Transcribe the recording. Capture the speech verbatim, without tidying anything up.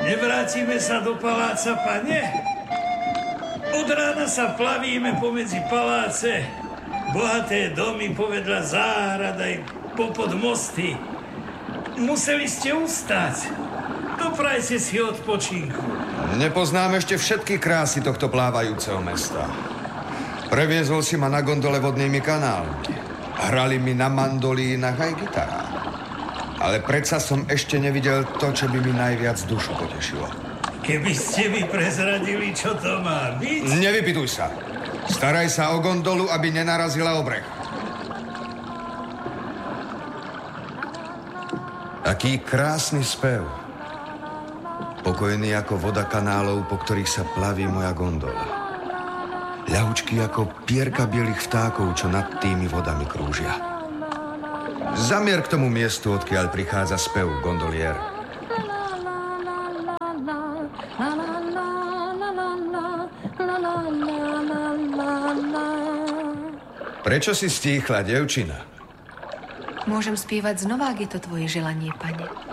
Nevrátime sa do paláca, pane? Od rána sa plavíme pomedzi paláce, bohaté domy povedľa záhrad aj popod mosty. Museli ste ustať. Doprajte si odpočinku. Nepoznám ešte všetky krásy tohto plávajúceho mesta. Previezol si ma na gondole vodnými kanálmi. Hrali mi na mandolínach aj gitarách. Ale predsa som ešte nevidel to, čo by mi najviac dušu potešilo. Keby ste mi prezradili, čo to má byť? Nevypytuj sa. Staraj sa o gondolu, aby nenarazila o breh. Aký krásny spev. Pokojný ako voda kanálov, po ktorých sa plaví moja gondola. Ľahučký ako pierka bielých vtákov, čo nad tými vodami krúžia. Zamier k tomu miestu, odkiaľ prichádza spev, gondolier. Prečo si stíchla, devčina? Môžem spievať znova, ak je to tvoje želanie, pane.